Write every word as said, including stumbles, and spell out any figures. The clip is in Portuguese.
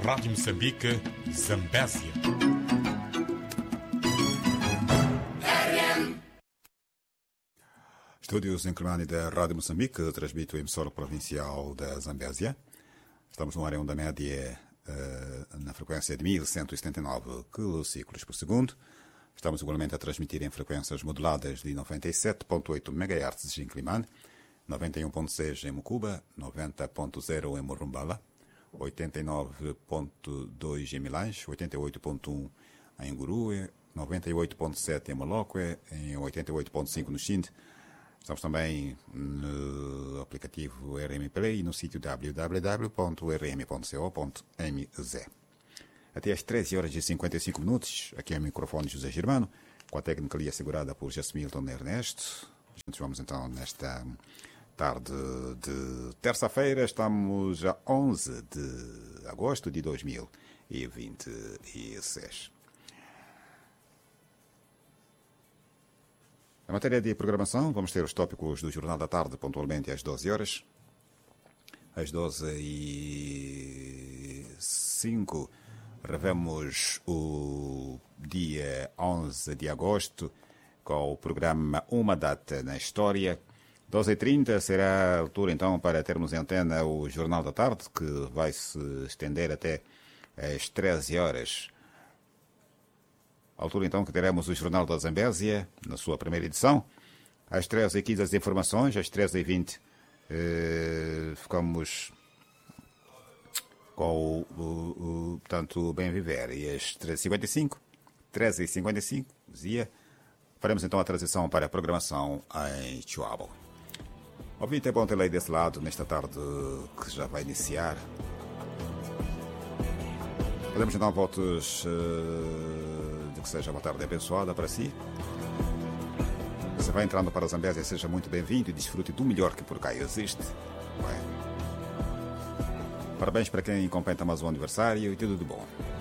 Rádio Moçambique, Zambésia. Estúdios em Climane da Rádio Moçambique, transmite o emissor provincial da Zambésia. Estamos no área onda média uh, na frequência de mil cento e setenta e nove quilociclos por segundo. Estamos igualmente a transmitir em frequências moduladas de noventa e sete vírgula oito megahertz em Climane, noventa e um vírgula seis em Mucuba, noventa vírgula zero em Morumbala, oitenta e nove vírgula dois em Milães, oitenta e oito vírgula um em Ngurue, noventa e oito vírgula sete em Maloque, em oitenta e oito vírgula cinco no Xinde. Estamos também no aplicativo R M Play e no sítio w w w ponto r m ponto co ponto m z. Até às treze horas e cinquenta e cinco minutos, aqui é o microfone José Germano, com a técnica ali assegurada por Jasmilton Ernesto. Juntos vamos então nesta tarde de terça-feira, estamos a onze de agosto de dois mil e vinte e seis. Na matéria de programação, vamos ter os tópicos do Jornal da Tarde, pontualmente às doze horas. Às doze e cinco, revemos o dia onze de agosto, com o programa Uma Data na História. doze e trinta será a altura, então, para termos em antena o Jornal da Tarde, que vai se estender até às treze horas. A altura, então, que teremos o Jornal da Zambésia, na sua primeira edição. Às treze e quinze as informações, às treze e vinte eh, ficamos com o, o, o, portanto, o Bem Viver. E às treze e cinquenta e cinco, treze e cinquenta e cinco, dizia, faremos então a transição para a programação em Chuabo. Ouvinte, é bom ter aí desse lado, nesta tarde que já vai iniciar. Podemos então votos uh, de que seja uma tarde abençoada para si. Você vai entrando para a Zambésia, seja muito bem-vindo e desfrute do melhor que por cá existe. Ué. Parabéns para quem completa mais um aniversário e tudo de bom.